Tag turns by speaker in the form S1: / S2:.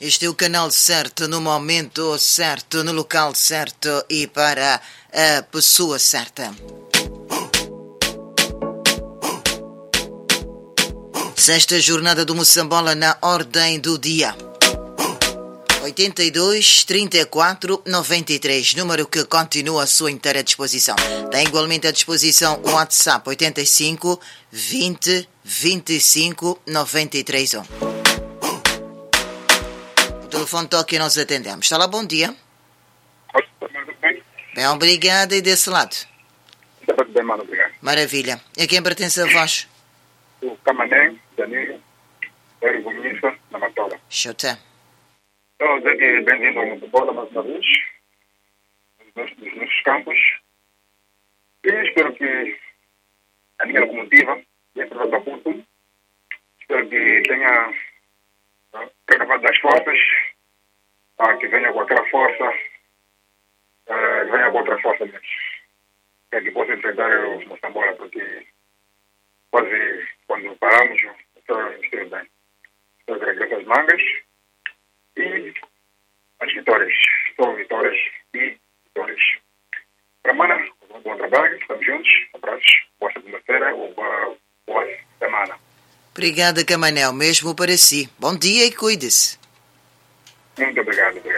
S1: Este é o canal certo, no momento certo, no local certo e para a pessoa certa. Sexta jornada do Moçambola na ordem do dia. 82 34 93, número que continua à sua inteira disposição. Tem igualmente à disposição o WhatsApp 85 20 25 93 1. O telefone toca e nós atendemos. Está lá, bom dia. Bem, obrigada. E desse lado?
S2: Está tudo bem, mano, obrigado.
S1: Maravilha. E a quem pertence a voz?
S2: O Camané, Danilo, Érico Ministro, na Matola.
S1: Chuta.
S2: Então, bem-vindo ao Moçambola mais uma vez, nos nossos campos. E espero que a minha locomotiva, dentro da Maputo, espero que tenha renovado as forças, que venha com aquela força, venha com outra força mesmo. Que possa enfrentar o Moçambola, porque quase quando paramos, esteve bem. Espero que regresse as mangas e as vitórias. São vitórias e vitórias. Para amanhã, bom trabalho, estamos juntos. Abraços, boa segunda-feira ou boa semana.
S1: Obrigada, Camanel, mesmo para si. Bom dia e cuide-se.
S2: Muito obrigado.